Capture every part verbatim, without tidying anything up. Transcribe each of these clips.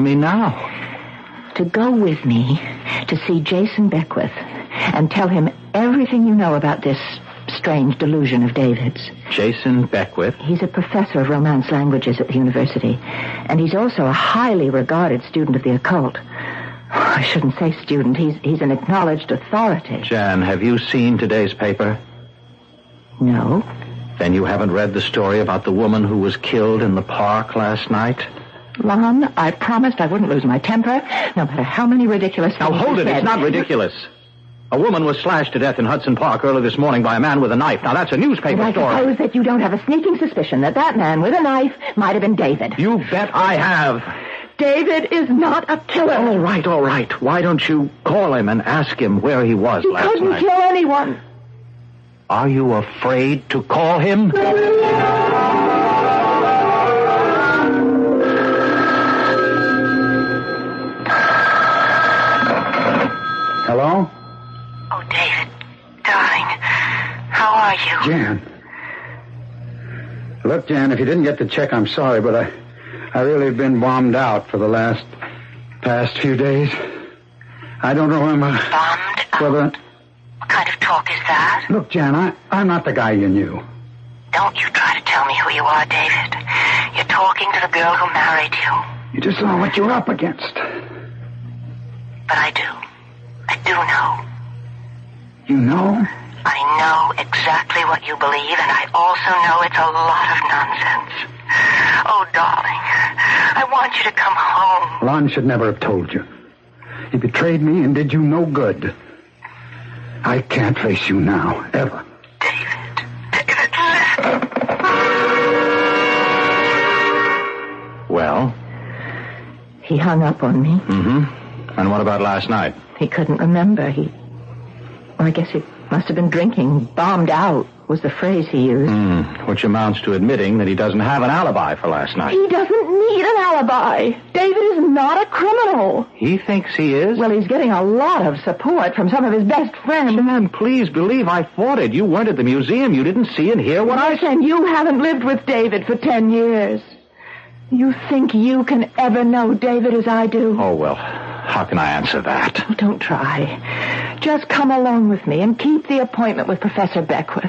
from me now? To go with me to see Jason Beckwith and tell him everything you know about this strange delusion of David's. Jason Beckwith? He's a professor of Romance languages at the university, and he's also a highly regarded student of the occult. I shouldn't say student. He's, he's an acknowledged authority. Jan, have you seen today's paper? No. Then you haven't read the story about the woman who was killed in the park last night? Lon, I promised I wouldn't lose my temper, no matter how many ridiculous things Now hold it, said. It's not ridiculous. A woman was slashed to death in Hudson Park early this morning by a man with a knife. Now that's a newspaper and I story. I suppose that you don't have a sneaking suspicion that that man with a knife might have been David. You bet I have. David is not a killer. All right, all right. Why don't you call him and ask him where he was he last couldn't night? kill anyone. Are you afraid to call him? Hello? Oh, David, darling, how are you? Jan. Look, Jan, if you didn't get the check, I'm sorry, but I, I really have been bombed out for the last, past few days. I don't remember. Bombed out? Whether... What kind of talk is that? Look, Jan, I, I'm not the guy you knew. Don't you try to tell me who you are, David. You're talking to the girl who married you. You just know what you're up against. But I do. I do know. You know? I know exactly what you believe, and I also know it's a lot of nonsense. Oh, darling, I want you to come home. Lon should never have told you. He betrayed me and did you no good. I can't face you now, ever. David, David, listen. Well? He hung up on me. Mm-hmm. And what about last night? He couldn't remember. He... Well, I guess he must have been drinking. Bombed out was the phrase he used. Mm, which amounts to admitting that he doesn't have an alibi for last night. He doesn't need an alibi. David is not a criminal. He thinks he is? Well, he's getting a lot of support from some of his best friends. Jan, please believe I fought it. You weren't at the museum. You didn't see and hear what I... Listen, you haven't lived with David for ten years. You think you can ever know David as I do? Oh, well, how can I answer that? Oh, don't try. Just come along with me and keep the appointment with Professor Beckwith.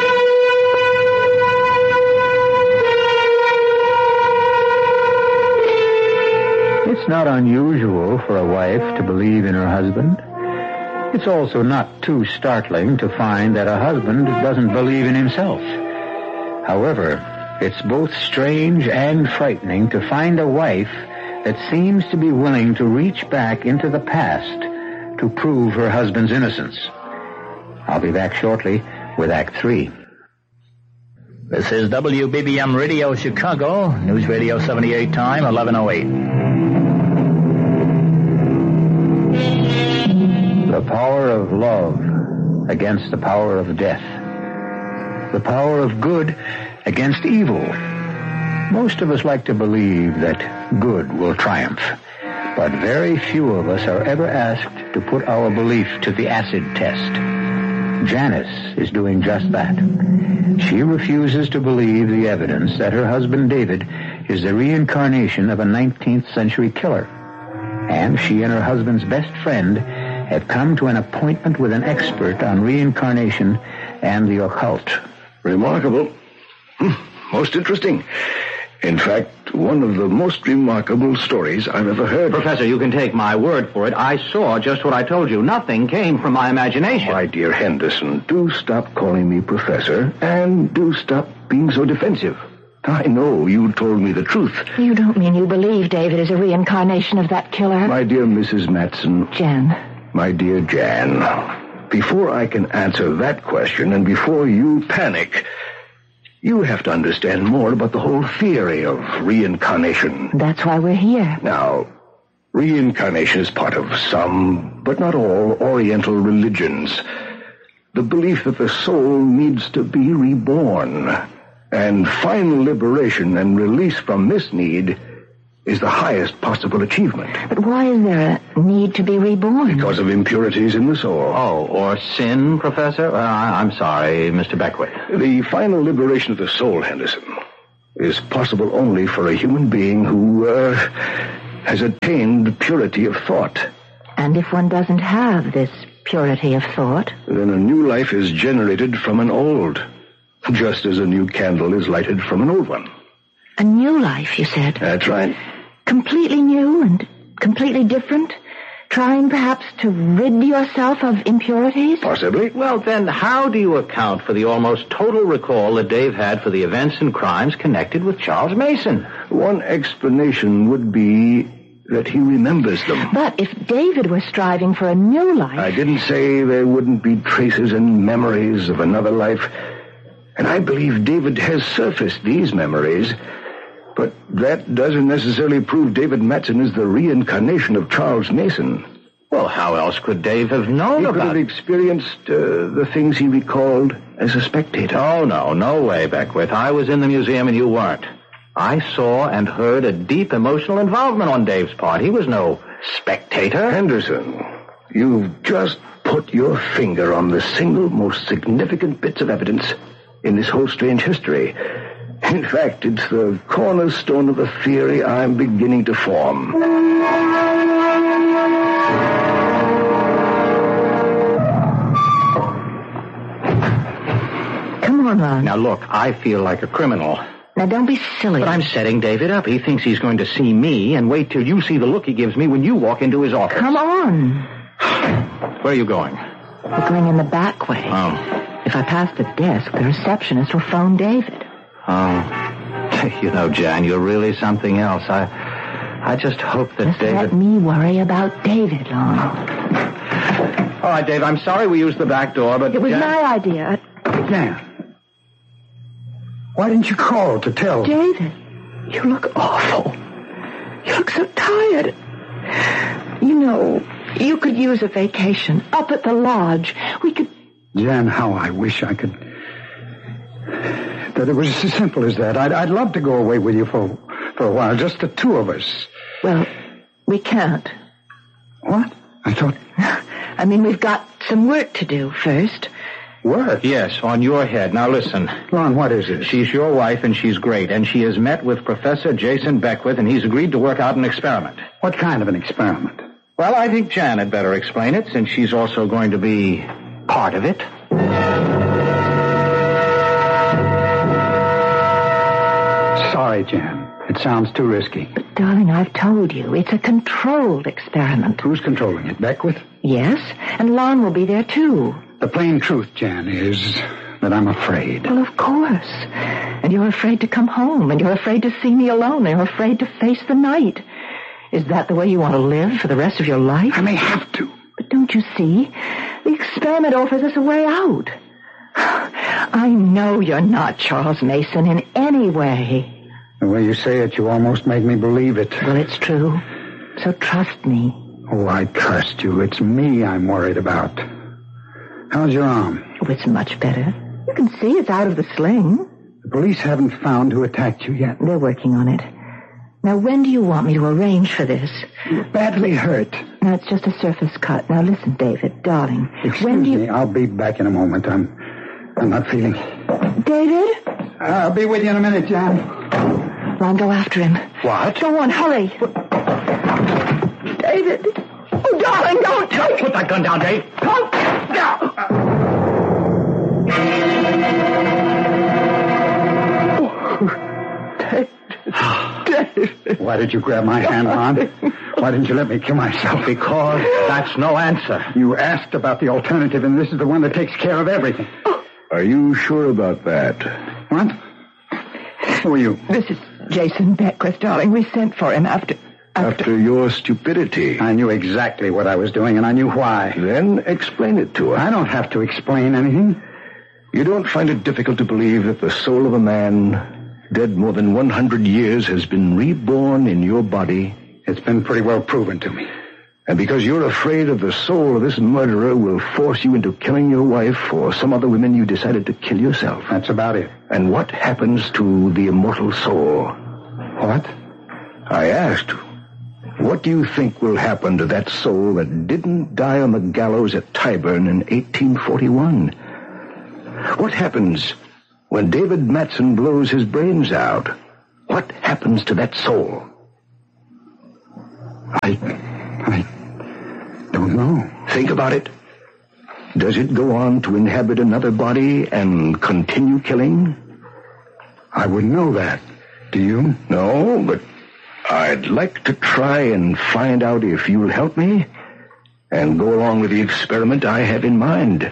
It's not unusual for a wife to believe in her husband. It's also not too startling to find that a husband doesn't believe in himself. However, it's both strange and frightening to find a wife that seems to be willing to reach back into the past to prove her husband's innocence. I'll be back shortly with Act Three. This is W B B M Radio Chicago, News Radio seventy-eight time, eleven oh eight. The power of love against the power of death. The power of good against evil. Most of us like to believe that good will triumph, but very few of us are ever asked to put our belief to the acid test. Janice is doing just that. She refuses to believe the evidence that her husband David is the reincarnation of a nineteenth century killer. And she and her husband's best friend have come to an appointment with an expert on reincarnation and the occult. Remarkable. Most interesting. In fact, one of the most remarkable stories I've ever heard. Professor, you can take my word for it. I saw just what I told you. Nothing came from my imagination. My dear Henderson, do stop calling me professor, and do stop being so defensive. I know you told me the truth. You don't mean you believe David is a reincarnation of that killer? My dear Missus Matson. Jan. My dear Jan, before I can answer that question, and before you panic, you have to understand more about the whole theory of reincarnation. That's why we're here. Now, reincarnation is part of some, but not all, Oriental religions. The belief that the soul needs to be reborn, and final liberation and release from this need is the highest possible achievement. But why is there a need to be reborn? Because of impurities in the soul. Oh, or sin, Professor? Uh, I'm sorry, Mister Beckwith. The final liberation of the soul, Henderson, is possible only for a human being who, uh, has attained purity of thought. And if one doesn't have this purity of thought? Then a new life is generated from an old, just as a new candle is lighted from an old one. A new life, you said? That's right. Completely new and completely different? Trying perhaps to rid yourself of impurities? Possibly. Well, then, how do you account for the almost total recall that Dave had for the events and crimes connected with Charles Mason? One explanation would be that he remembers them. But if David were striving for a new life... I didn't say there wouldn't be traces and memories of another life. And I believe David has surfaced these memories. But that doesn't necessarily prove David Matson is the reincarnation of Charles Mason. Well, how else could Dave have known He about could have experienced uh, the things he recalled as a spectator. Oh, no, no way, Beckwith. I was in the museum and you weren't. I saw and heard a deep emotional involvement on Dave's part. He was no spectator. Henderson, you've just put your finger on the single most significant bits of evidence in this whole strange history. In fact, it's the cornerstone of the theory I'm beginning to form. Come on, Lon. Now, look, I feel like a criminal. Now, don't be silly. But I'm setting David up. He thinks he's going to see me, and wait till you see the look he gives me when you walk into his office. Come on. Where are you going? We're going in the back way. Oh. If I pass the desk, the receptionist will phone David. Oh, you know, Jan, you're really something else. I I just hope that Just David... let me worry about David, Lon. All right, Dave, I'm sorry we used the back door, but... It was Jan... my idea. Jan, why didn't you call to tell? David, you look awful. You look so tired. You know, you could use a vacation up at the lodge. We could... Jan, how I wish I could... that it was as simple as that. I'd, I'd love to go away with you for, for a while, just the two of us. Well, we can't. What? I thought... I mean, we've got some work to do first. Work? Yes, on your head. Now, listen. Lon, what is it? She's your wife, and she's great, and she has met with Professor Jason Beckwith, and he's agreed to work out an experiment. What kind of an experiment? Well, I think Jan had better explain it, since she's also going to be part of it. Sorry, Jan. It sounds too risky. But, darling, I've told you, it's a controlled experiment. Who's controlling it? Beckwith? Yes, and Lon will be there, too. The plain truth, Jan, is that I'm afraid. Well, of course. And you're afraid to come home, and you're afraid to see me alone, and you're afraid to face the night. Is that the way you want to live for the rest of your life? I may have to. But don't you see? The experiment offers us a way out. I know you're not Charles Mason in any way. The way you say it, you almost make me believe it. Well, it's true. So trust me. Oh, I trust you. It's me I'm worried about. How's your arm? Oh, it's much better. You can see it's out of the sling. The police haven't found who attacked you yet. They're working on it. Now, when do you want me to arrange for this? You're badly hurt. No, it's just a surface cut. Now, listen, David, darling. Excuse when do you... me. I'll be back in a moment. I'm... I'm not feeling... David? I'll be with you in a minute, Jan. Lon, go after him. What? Go on, hurry. David. Oh, darling, don't touch. Put that gun down, Dave. Don't. David. Why did you grab my hand, Lon? Why didn't you let me kill myself? Because that's no answer. You asked about the alternative, and this is the one that takes care of everything. Are you sure about that? What? Who are you? This is Jason Beckwith, darling. We sent for him after... After, After your stupidity. I knew exactly what I was doing, and I knew why. Then explain it to us. I don't have to explain anything. You don't find it difficult to believe that the soul of a man dead more than one hundred years has been reborn in your body? It's been pretty well proven to me. And because you're afraid of the soul of this murderer will force you into killing your wife or some other women, you decided to kill yourself. That's about it. And what happens to the immortal soul? What? I asked, what do you think will happen to that soul that didn't die on the gallows at Tyburn in eighteen forty-one? What happens when David Matson blows his brains out? What happens to that soul? I... I don't know. Think about it. Does it go on to inhabit another body and continue killing? I wouldn't know that. Do you? No, but I'd like to try and find out if you'll help me and go along with the experiment I have in mind.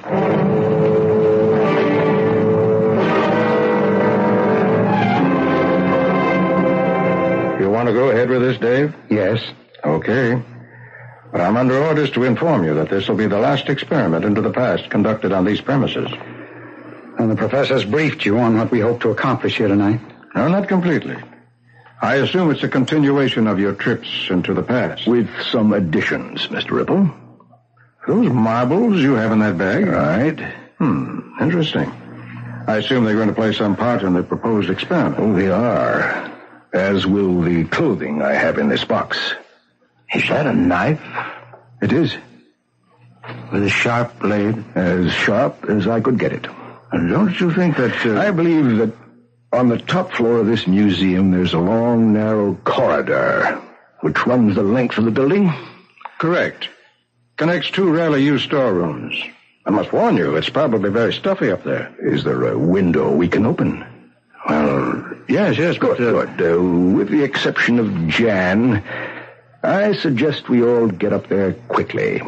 You want to go ahead with this, Dave? Yes. Okay. But I'm under orders to inform you that this will be the last experiment into the past conducted on these premises. And the professor's briefed you on what we hope to accomplish here tonight? No, not completely. I assume it's a continuation of your trips into the past. With some additions, Mister Ripple. Those marbles you have in that bag? Right. Hmm, interesting. I assume they're going to play some part in the proposed experiment. Oh, they are. As will the clothing I have in this box. Is that a knife? It is. With a sharp blade? As sharp as I could get it. And don't you think that... Uh... I believe that on the top floor of this museum there's a long, narrow corridor which runs the length of the building. Correct. Connects two rarely used storerooms. I must warn you, it's probably very stuffy up there. Is there a window we can open? Well, yes, yes, good, but... Uh... good. Uh, with the exception of Jan, I suggest we all get up there quickly.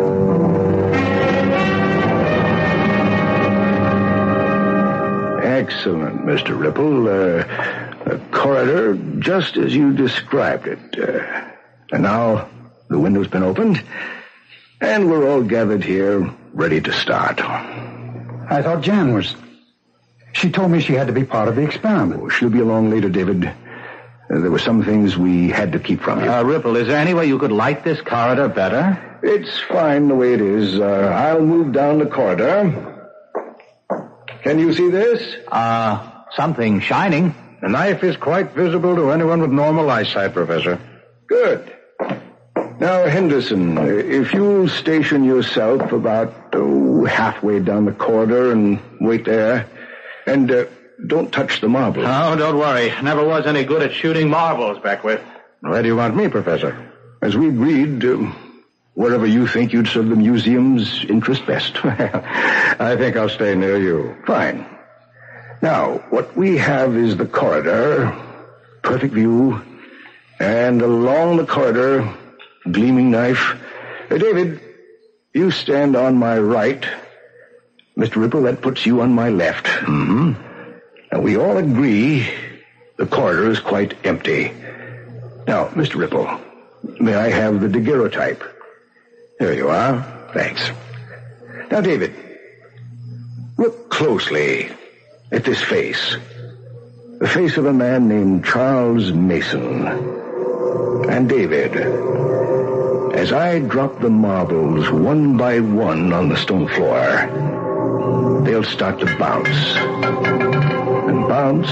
Excellent, Mister Ripple. Uh, a corridor just as you described it. Uh, and now the window's been opened, and we're all gathered here ready to start. I thought Jan was... She told me she had to be part of the experiment. Oh, she'll be along later, David. Uh, there were some things we had to keep from you. Uh, Ripple, is there any way you could light this corridor better? It's fine the way it is. Uh, I'll move down the corridor. Can you see this? Uh, something shining. The knife is quite visible to anyone with normal eyesight, Professor. Good. Now, Henderson, if you'll station yourself about oh, halfway down the corridor and wait there. And uh, don't touch the marbles. Oh, don't worry. Never was any good at shooting marbles, Beckwith. Where do you want me, Professor? As we agreed, uh, wherever you think you'd serve the museum's interest best. I think I'll stay near you. Fine. Now, what we have is the corridor, perfect view, and along the corridor, gleaming knife. Uh, David, you stand on my right. Mister Ripple, that puts you on my left. Mm-hmm. And we all agree the corridor is quite empty. Now, Mister Ripple, may I have the daguerreotype? Here you are. Thanks. Now, David, look closely at this face. The face of a man named Charles Mason. And David, as I drop the marbles one by one on the stone floor, they'll start to bounce. And bounce,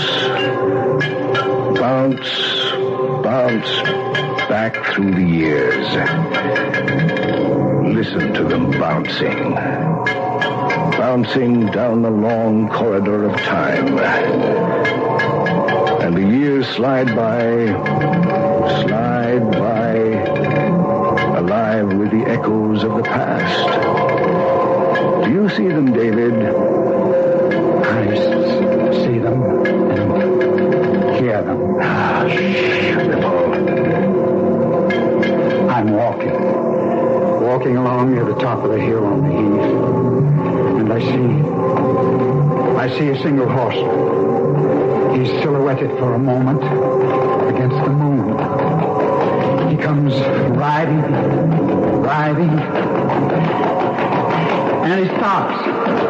bounce, bounce back through the years. Listen to them bouncing. Bouncing down the long corridor of time. And the years slide by, slide by, alive with the echoes of the past. Do you see them, David? I s- see them and hear them. Ah, shh, Ripple. I'm walking. Walking along near the top of the hill on the heath. And I see... I see a single horseman. He's silhouetted for a moment against the moon. He comes riding, riding, and he stops.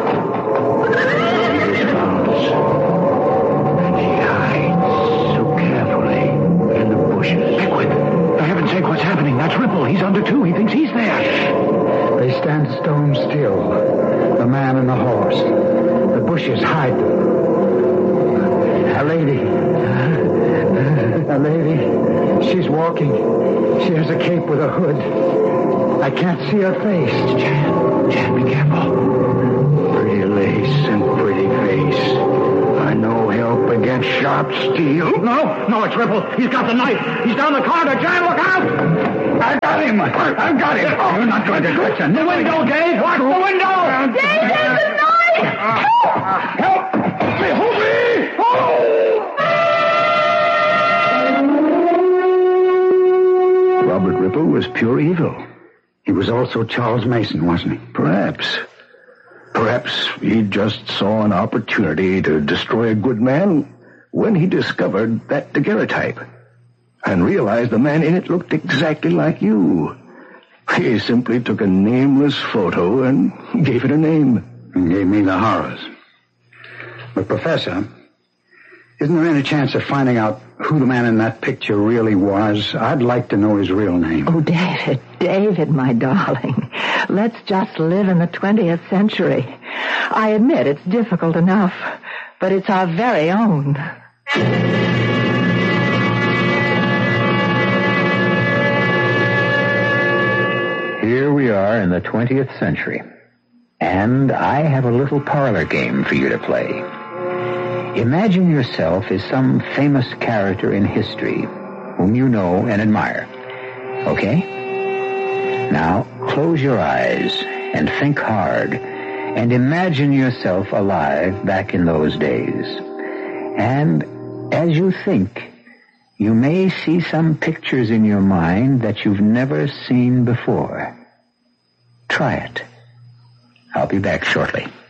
He bounces, and he hides so carefully in the bushes. Beckwith, for heaven's sake, what's happening? That's Ripple. He's under two. He thinks he's there. They stand stone still, the man and the horse. The bushes hide them. A lady. A lady. She's walking. She has a cape with a hood. I can't see her face. Jan, Jan, be careful. Pretty lace and pretty face. I know help against sharp steel. No, no, it's Ripple. He's got the knife. He's down the corridor. Jan, look out! I got him. I've got him. Oh, you're not going to touch him. The window, Dave. Watch the window. Dave, there's a knife! Help! Behold me! Robert Ripple was pure evil. He was also Charles Mason, wasn't he? Perhaps. Perhaps he just saw an opportunity to destroy a good man when he discovered that daguerreotype and realized the man in it looked exactly like you. He simply took a nameless photo and gave it a name. And gave me the horrors. But, Professor, isn't there any chance of finding out who the man in that picture really was? I'd like to know his real name. Oh, David, David, my darling. Let's just live in the twentieth century. I admit it's difficult enough, but it's our very own. Here we are in the twentieth century, and I have a little parlor game for you to play. Imagine yourself as some famous character in history whom you know and admire. Okay? Now, close your eyes and think hard and imagine yourself alive back in those days. And as you think, you may see some pictures in your mind that you've never seen before. Try it. I'll be back shortly.